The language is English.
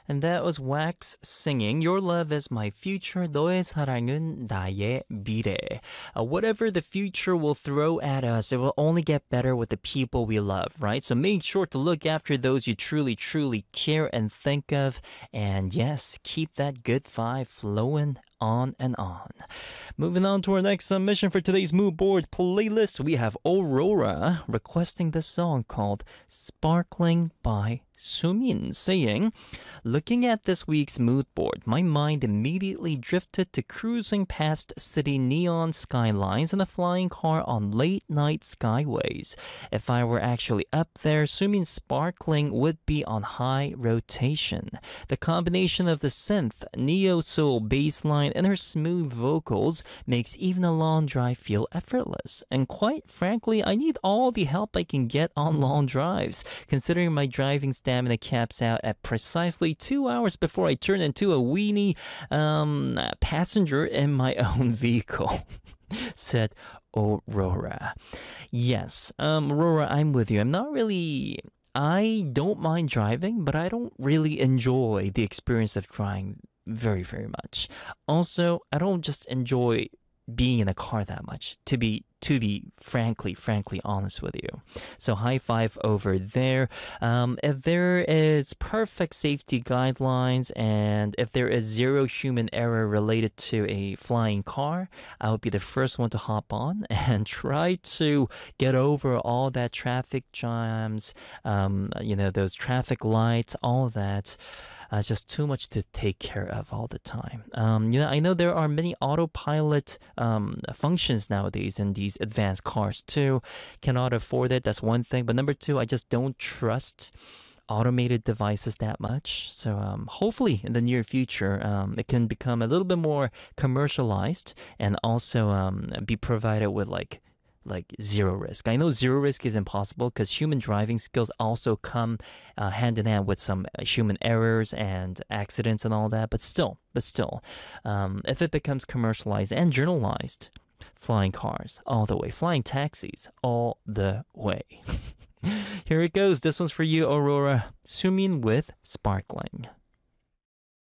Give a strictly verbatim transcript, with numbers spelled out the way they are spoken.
And that was Wax singing Your Love is My Future, 너의 사랑은 나의 미래. Uh, whatever the future will throw at us, it will only get better with the people we love, right? So make sure to look after those you truly, truly care and think of. And yes, keep that good vibe flowing on and on. Moving on to our next submission for today's mood board playlist, we have Aurora requesting the song called Sparkling by Sumin, saying, looking at this week's mood board, my mind immediately drifted to cruising past city neon skylines in a flying car on late night skyways. If I were actually up there, Sumin Sparkling would be on high rotation. The combination of the synth, neo-soul bass line, and her smooth vocals makes even a long drive feel effortless. And quite frankly, I need all the help I can get on long drives, considering my driving stamina caps out at precisely two hours before I turn into a weenie um, passenger in my own vehicle. Said Aurora. Yes, um, Aurora, I'm with you. I'm not really... I don't mind driving, but I don't really enjoy the experience of driving very, very much. Also, I don't just enjoy being in a car that much, to be to be frankly, frankly honest with you. So high five over there. Um, if there is perfect safety guidelines and if there is zero human error related to a flying car, I would be the first one to hop on and try to get over all that traffic jams, um, you know, those traffic lights, all that. Uh, it's just too much to take care of all the time. Um, you know, I know there are many autopilot um, functions nowadays in these advanced cars too. Cannot afford it. That's one thing. But number two, I just don't trust automated devices that much. So um, hopefully in the near future, um, it can become a little bit more commercialized and also um, be provided with like like zero risk. I know zero risk is impossible because human driving skills also come uh, hand in hand with some human errors and accidents and all that. But still, but still, um, if it becomes commercialized and journalized, flying cars all the way, flying taxis all the way. Here it goes. This one's for you, Aurora. Sumin with Sparkling.